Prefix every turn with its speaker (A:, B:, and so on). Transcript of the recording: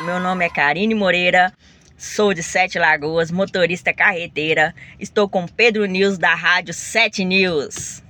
A: meu nome é Karine Moreira, sou de Sete Lagoas, motorista carreteira. Estou com Pedro News da Rádio 7 News.